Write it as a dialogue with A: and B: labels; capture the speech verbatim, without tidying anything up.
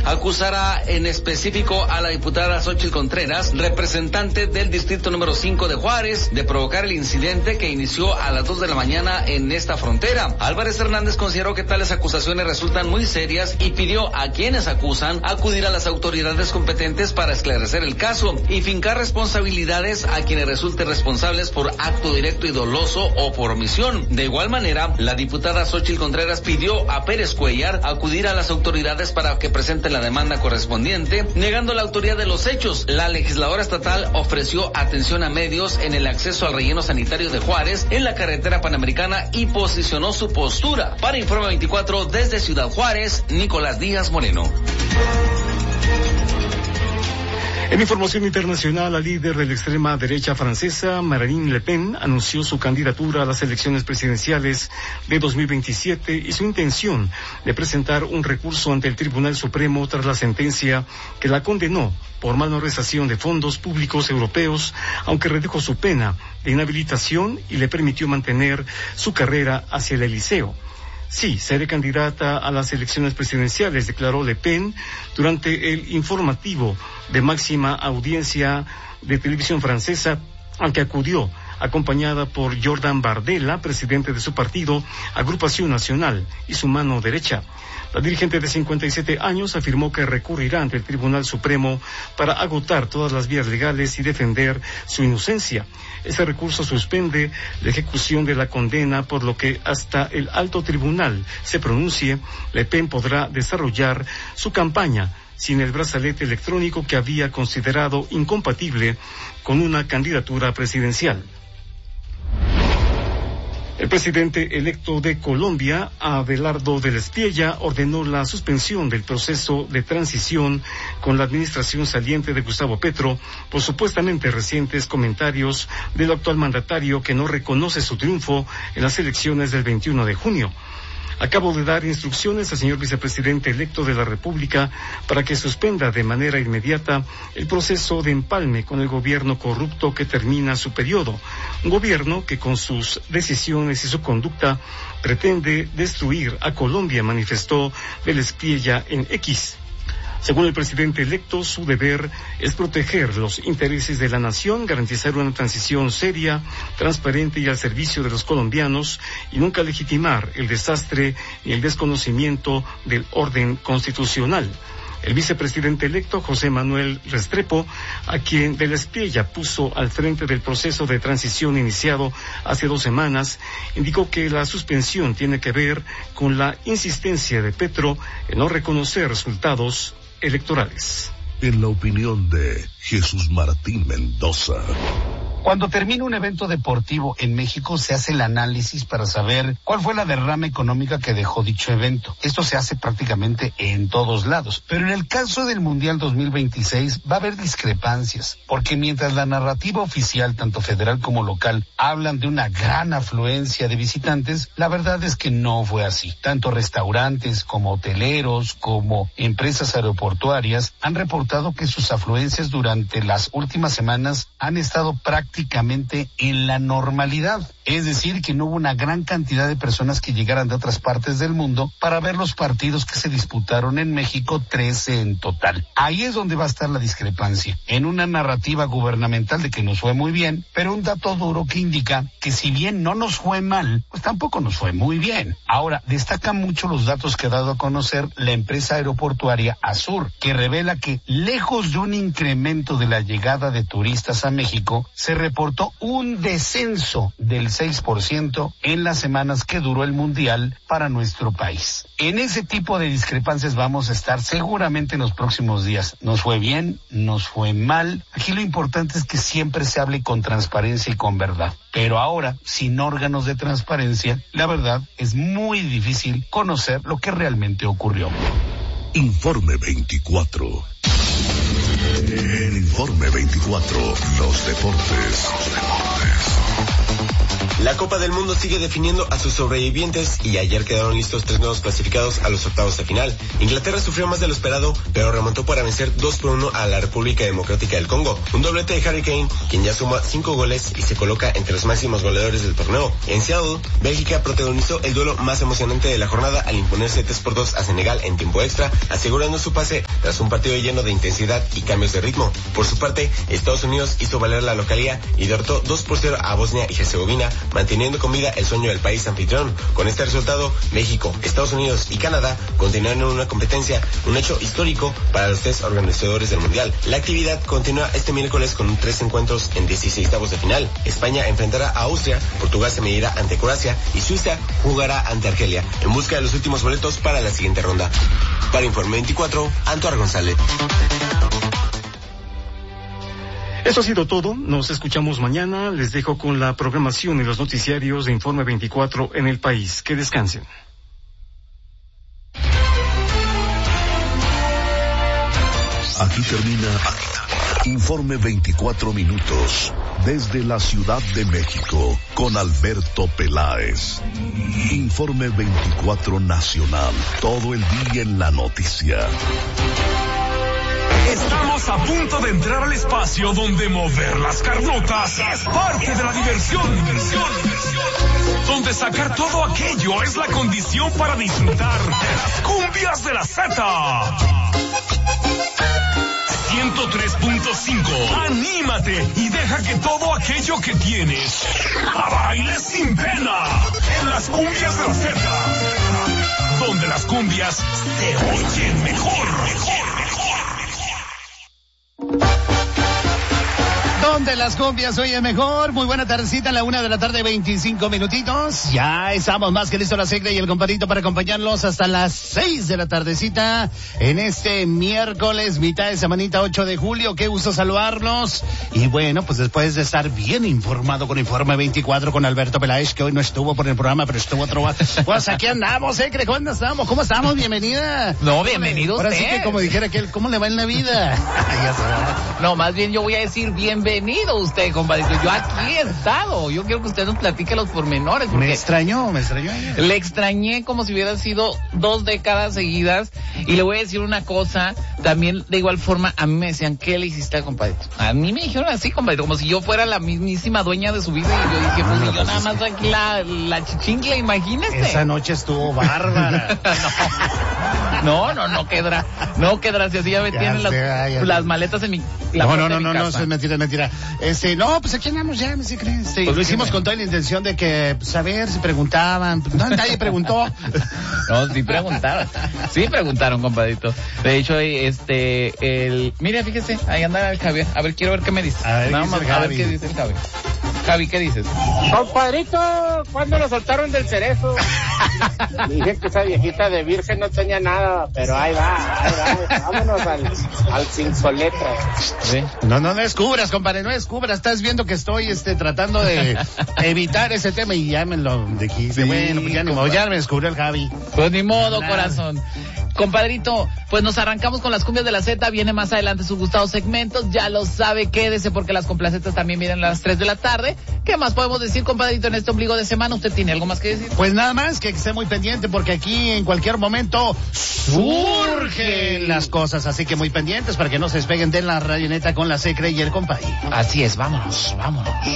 A: acusara en específico a la diputada Xóchitl Contreras, representante del distrito número cinco de Juárez, de provocar el incidente que inició a las dos de la mañana en esta frontera. Álvarez Hernández consideró que tales acusaciones resultan muy serias y pidió a quienes acusan acudir a las autoridades competentes para esclarecer el caso y fincar responsabilidades a quienes resulten responsables por acto directo y doloso o por omisión. De igual manera, la diputada Xóchitl Contreras pidió a Pérez Cuellar acudir a las autoridades para que presente la demanda correspondiente, negando la autoría de los hechos. La legisladora estatal ofreció atención a medios en el acceso al relleno sanitario de Juárez en la carretera panamericana y posicionó su postura. Para Informe veinticuatro desde Ciudad Juárez, Nicolás Díaz Moreno.
B: En información internacional, la líder de la extrema derecha francesa, Marine Le Pen, anunció su candidatura a las elecciones presidenciales de dos mil veintisiete y su intención de presentar un recurso ante el Tribunal Supremo tras la sentencia que la condenó por malversación de fondos públicos europeos, aunque redujo su pena de inhabilitación y le permitió mantener su carrera hacia el Eliseo. Sí, seré candidata a las elecciones presidenciales, declaró Le Pen durante el informativo de máxima audiencia de televisión francesa, al que acudió acompañada por Jordan Bardella, presidente de su partido, Agrupación Nacional, y su mano derecha. La dirigente de cincuenta y siete años afirmó que recurrirá ante el Tribunal Supremo para agotar todas las vías legales y defender su inocencia. Ese recurso suspende la ejecución de la condena, por lo que hasta el alto tribunal se pronuncie, Le Pen podrá desarrollar su campaña sin el brazalete electrónico que había considerado incompatible con una candidatura presidencial. El presidente electo de Colombia, Abelardo del Espiella, ordenó la suspensión del proceso de transición con la administración saliente de Gustavo Petro por supuestamente recientes comentarios del actual mandatario que no reconoce su triunfo en las elecciones del veintiuno de junio. Acabo de dar instrucciones al señor vicepresidente electo de la República para que suspenda de manera inmediata el proceso de empalme con el gobierno corrupto que termina su periodo. Un gobierno que con sus decisiones y su conducta pretende destruir a Colombia, manifestó del Espiella en X. Según el presidente electo, su deber es proteger los intereses de la nación, garantizar una transición seria, transparente y al servicio de los colombianos, y nunca legitimar el desastre ni el desconocimiento del orden constitucional. El vicepresidente electo, José Manuel Restrepo, a quien del Espiella puso al frente del proceso de transición iniciado hace dos semanas, indicó que la suspensión tiene que ver con la insistencia de Petro en no reconocer resultados electorales.
C: En la opinión de Jesús Martín Mendoza.
D: Cuando termina un evento deportivo en México, se hace el análisis para saber cuál fue la derrama económica que dejó dicho evento. Esto se hace prácticamente en todos lados. Pero en el caso del Mundial dos mil veintiséis va a haber discrepancias, porque mientras la narrativa oficial, tanto federal como local, hablan de una gran afluencia de visitantes, la verdad es que no fue así. Tanto restaurantes como hoteleros, como empresas aeroportuarias han reportado que sus afluencias durante las últimas semanas han estado prácticamente prácticamente en la normalidad. Es decir, que no hubo una gran cantidad de personas que llegaran de otras partes del mundo para ver los partidos que se disputaron en México, trece en total. Ahí es donde va a estar la discrepancia. En una narrativa gubernamental de que nos fue muy bien, pero un dato duro que indica que si bien no nos fue mal, pues tampoco nos fue muy bien. Ahora, destacan mucho los datos que ha dado a conocer la empresa aeroportuaria Azur, que revela que lejos de un incremento de la llegada de turistas a México, se reportó un descenso del seis por ciento en las semanas que duró el Mundial para nuestro país. En ese tipo de discrepancias vamos a estar seguramente en los próximos días. Nos fue bien, nos fue mal. Aquí lo importante es que siempre se hable con transparencia y con verdad. Pero ahora, sin órganos de transparencia, la verdad es muy difícil conocer lo que realmente ocurrió.
C: Informe veinticuatro. En Informe veinticuatro, los deportes. Los deportes.
E: La Copa del Mundo sigue definiendo a sus sobrevivientes y ayer quedaron listos tres nuevos clasificados a los octavos de final. Inglaterra sufrió más de lo esperado, pero remontó para vencer dos por uno a la República Democrática del Congo. Un doblete de Harry Kane, quien ya suma cinco goles y se coloca entre los máximos goleadores del torneo. En Seattle, Bélgica protagonizó el duelo más emocionante de la jornada al imponerse tres por dos a Senegal en tiempo extra, asegurando su pase tras un partido lleno de intensidad y cambios de ritmo. Por su parte, Estados Unidos hizo valer la localía y derrotó dos por cero a Bosnia y Herzegovina, manteniendo con vida el sueño del país anfitrión. Con este resultado, México, Estados Unidos y Canadá continúan en una competencia, un hecho histórico para los tres organizadores del Mundial. La actividad continúa este miércoles con tres encuentros en dieciseisavos de final. España enfrentará a Austria, Portugal se medirá ante Croacia y Suiza jugará ante Argelia, en busca de los últimos boletos para la siguiente ronda. Para Informe veinticuatro, Antoar González.
B: Eso ha sido todo. Nos escuchamos mañana. Les dejo con la programación y los noticiarios de Informe veinticuatro en el país. Que descansen.
C: Aquí termina Informe veinticuatro minutos desde la Ciudad de México con Alberto Peláez. Informe veinticuatro Nacional, todo el día en la noticia.
F: Estamos a punto de entrar al espacio donde mover las carnotas es parte de la diversión. diversión, diversión. Donde sacar todo aquello es la condición para disfrutar de las cumbias de la Z. ciento tres punto cinco. Anímate y deja que todo aquello que tienes a baile sin pena en las cumbias de la Z. Donde las cumbias se oyen mejor, mejor, mejor.
D: Donde las cumbias oye mejor. Muy buena tardecita, a la una de la tarde, veinticinco minutitos. Ya estamos más que listos la Secre y el compadrito para acompañarlos hasta las seis de la tardecita en este miércoles, mitad de semanita, ocho de julio. Qué gusto saludarlos. Y bueno, pues después de estar bien informado con Informe veinticuatro con Alberto Peláez, que hoy no estuvo por el programa, pero estuvo otro. Pues aquí andamos, Secre. ¿Cuándo estamos? ¿Cómo estamos? Bienvenida.
G: No, bienvenido
D: Ahora
G: usted.
D: sí que como dijera aquel, ¿cómo le va en la vida? Ya se
G: No, más bien yo voy a decir bienvenido usted, compadrito. Yo aquí he estado. Yo quiero que usted nos platique los pormenores. Porque
D: me extrañó, me extrañó.
G: Le extrañé como si hubiera sido dos décadas seguidas. Y le voy a decir una cosa, también de igual forma, a mí me decían, ¿qué le hiciste, compadrito? A mí me dijeron así, compadrito, como si yo fuera la mismísima dueña de su vida. Y yo dije, pues, no, yo nada más aquí la, la chichincle, imagínese.
D: Esa noche estuvo bárbara.
G: No, no, no quedará, no quedará, si así ya me ya tienen las, ya las maletas en mi, la
D: no, no, no,
G: mi
D: no,
G: casa.
D: no, eso es mentira, es mentira. Este, no, pues aquí andamos ya, me sé crees. Sí, pues lo hicimos bueno. Con toda la intención de que, pues, a ver si preguntaban, no, nadie preguntó.
G: No, sí preguntaron, sí preguntaron, compadrito. De hecho, este, el, mira, fíjese, ahí anda el Javier, a ver, quiero ver qué me dice.
D: A ver,
G: Nada más, a ver qué dice el Javi. Javi, ¿qué dices?
H: Compadrito, ¿cuándo lo soltaron del cerezo? Dije que esa viejita de virgen no tenía nada, pero ahí va, ahí va, vámonos al, al sin soletras.
D: ¿Sí? No, no, no descubras, compadre, no descubras, estás viendo que estoy este, tratando de evitar ese tema y ya me lo dijiste. Sí, bueno, pues ya, ni modo, ya me descubrió el Javi.
G: Pues ni modo, nada. Corazón. Compadrito, pues nos arrancamos con las cumbias de la Z, viene más adelante sus gustados segmentos, ya lo sabe, quédese porque las complacetas también vienen a las tres de la tarde. ¿Qué más podemos decir, compadrito, en este ombligo de semana? ¿Usted tiene algo más que decir?
D: Pues nada más, que esté muy pendiente porque aquí en cualquier momento surgen las cosas, así que muy pendientes para que no se despeguen de la radioneta con la Secre y el compadre.
G: Así es, vámonos, vámonos.